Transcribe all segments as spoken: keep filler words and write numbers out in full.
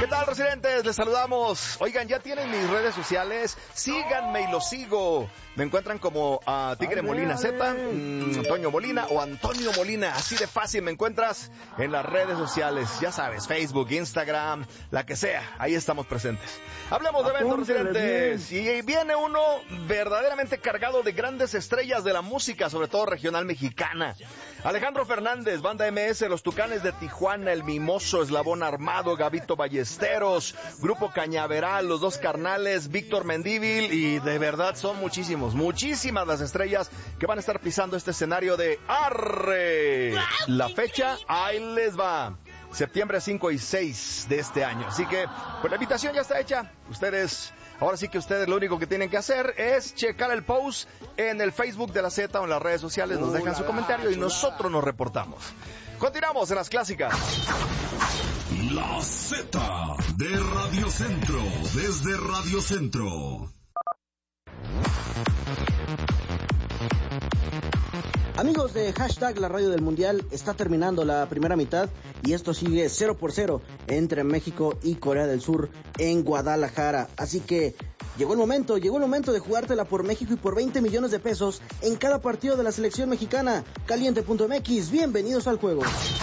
tal, residentes? Les saludamos. Oigan, ya tienen mis redes sociales. Síganme y los sigo. Me encuentran como a Tigre Molina Z, mmm, Antonio Molina o Antonio Molina. Así de fácil me encuentras en las redes sociales. Ya sabes, Facebook, Instagram, la que sea. Ahí estamos presentes. Hablemos de eventos, residentes. Y viene uno verdaderamente cargado de grandes estrellas de la música, sobre todo regional mexicana. Alejandro Fernández, Banda M S, Los Tucanes de Tijuana, El Mimoso, Eslabón Armado, Gabito Ballesteros, Grupo Cañaveral, Los Dos Carnales, Víctor Mendívil, y de verdad son muchísimos, muchísimas las estrellas que van a estar pisando este escenario de Arre. La fecha, ahí les va. Septiembre cinco y seis de este año. Así que, pues la invitación ya está hecha. Ustedes, ahora sí que ustedes lo único que tienen que hacer es checar el post en el Facebook de la Z o en las redes sociales. Nos dejan su comentario y nosotros nos reportamos. Continuamos en las clásicas. La Z de Radio Centro, desde Radio Centro. Amigos de Hashtag La Radio del Mundial, está terminando la primera mitad y esto sigue cero por cero entre México y Corea del Sur en Guadalajara. Así que llegó el momento, llegó el momento de jugártela por México y por veinte millones de pesos en cada partido de la selección mexicana. Caliente punto M X, bienvenidos al juego.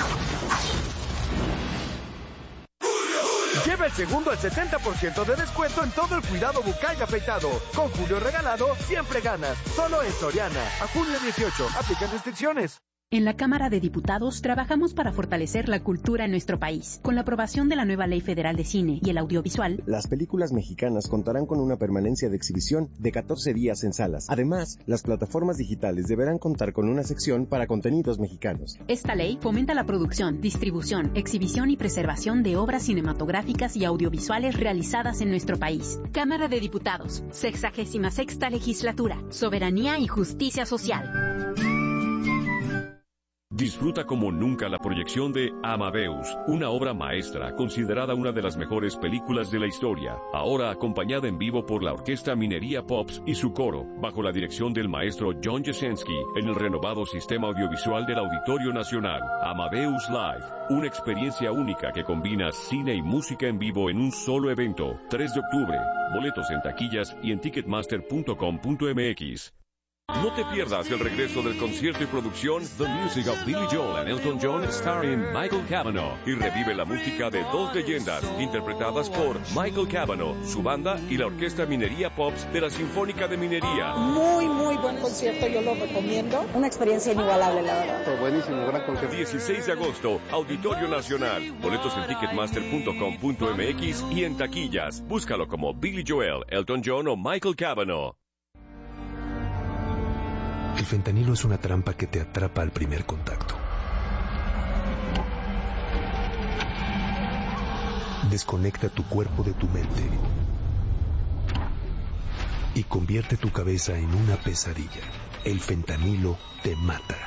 Lleva el segundo al setenta por ciento de descuento en todo el cuidado bucal y afeitado. Con Julio regalado, siempre ganas. Solo en Soriana. A junio dieciocho. Aplican restricciones. En la Cámara de Diputados trabajamos para fortalecer la cultura en nuestro país. Con la aprobación de la nueva Ley Federal de Cine y el Audiovisual, las películas mexicanas contarán con una permanencia de exhibición de catorce días en salas. Además, las plataformas digitales deberán contar con una sección para contenidos mexicanos. Esta ley fomenta la producción, distribución, exhibición y preservación de obras cinematográficas y audiovisuales realizadas en nuestro país. Cámara de Diputados, sexagésima sexta legislatura, soberanía y justicia social. Disfruta como nunca la proyección de Amadeus, una obra maestra considerada una de las mejores películas de la historia, ahora acompañada en vivo por la Orquesta Minería Pops y su coro, bajo la dirección del maestro John Jasenski, en el renovado sistema audiovisual del Auditorio Nacional. Amadeus Live, una experiencia única que combina cine y música en vivo en un solo evento. tres de octubre, boletos en taquillas y en ticketmaster punto com punto m x. No te pierdas el regreso del concierto y producción The Music of Billy Joel and Elton John starring Michael Cavanaugh, y revive la música de dos leyendas interpretadas por Michael Cavanaugh, su banda y la Orquesta Minería Pops de la Sinfónica de Minería. Muy, muy buen concierto, yo lo recomiendo. Una experiencia inigualable, la verdad. Fue buenísimo, gran concierto. dieciséis de agosto, Auditorio Nacional. Boletos en ticketmaster punto com punto m x y en taquillas. Búscalo como Billy Joel, Elton John o Michael Cavanaugh. El fentanilo es una trampa que te atrapa al primer contacto. Desconecta tu cuerpo de tu mente y convierte tu cabeza en una pesadilla. El fentanilo te mata.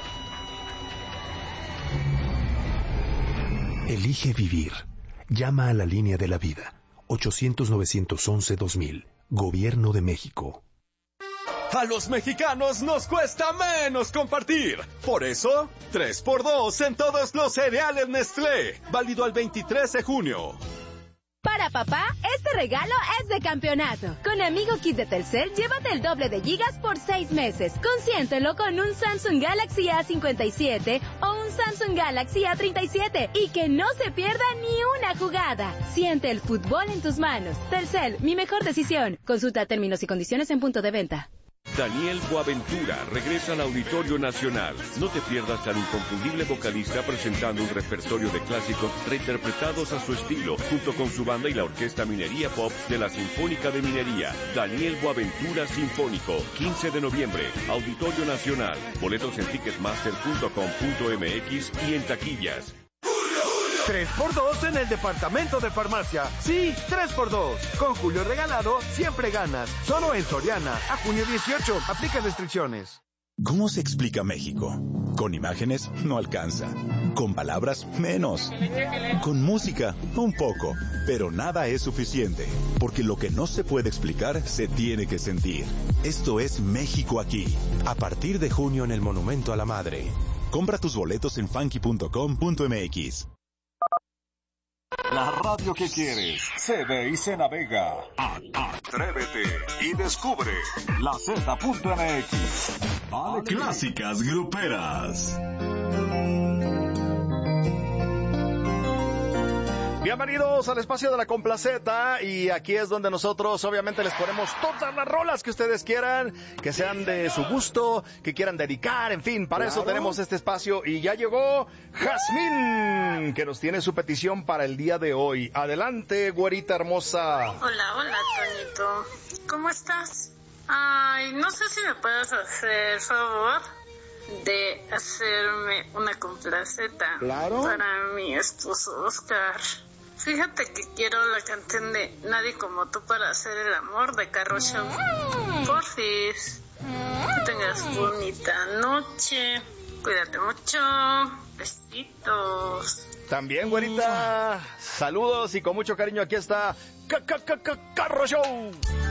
Elige vivir. Llama a la línea de la vida. ochocientos, novecientos once, dos mil. Gobierno de México. A los mexicanos nos cuesta menos compartir. Por eso, tres por dos en todos los cereales Nestlé. Válido al veintitrés de junio. Para papá, este regalo es de campeonato. Con Amigo Kit de Telcel, llévate el doble de gigas por seis meses. Consiéntelo con un Samsung Galaxy A cincuenta y siete o un Samsung Galaxy A treinta y siete y que no se pierda ni una jugada. Siente el fútbol en tus manos. Telcel, mi mejor decisión. Consulta términos y condiciones en punto de venta. Daniel Boaventura regresa al Auditorio Nacional. No te pierdas al inconfundible vocalista presentando un repertorio de clásicos reinterpretados a su estilo, junto con su banda y la Orquesta Minería Pop de la Sinfónica de Minería. Daniel Boaventura Sinfónico, quince de noviembre, Auditorio Nacional. Boletos en ticketmaster punto com punto m x y en taquillas. tres por dos en el departamento de farmacia. Sí, tres por dos. Con Julio regalado, siempre ganas. Solo en Soriana. A junio dieciocho. Aplica restricciones. ¿Cómo se explica México? Con imágenes no alcanza. Con palabras menos. Con música un poco. Pero nada es suficiente. Porque lo que no se puede explicar se tiene que sentir. Esto es México aquí. A partir de junio en el Monumento a la Madre. Compra tus boletos en funky punto com punto m x. La radio que quieres se ve y se navega. A- Atrévete y descubre la Z punto M X. Vale. Clásicas gruperas. Bienvenidos al espacio de la Complaceta, y aquí es donde nosotros obviamente les ponemos todas las rolas que ustedes quieran, que sean de su gusto, que quieran dedicar, en fin, para Claro. eso tenemos este espacio. Y ya llegó Jazmín, que nos tiene su petición para el día de hoy. Adelante, güerita hermosa. Hola, hola, Toñito. ¿Cómo estás? Ay, no sé si me puedes hacer favor de hacerme una complaceta. Claro. Para mi esposo Oscar. Fíjate que quiero la canción de Nadie como tú para hacer el amor de Carro Show. Porfis. Que tengas bonita noche. Cuídate mucho. Besitos. También, güerita. Saludos y con mucho cariño aquí está Ca- Ca- Ca- Ca- Carro Show.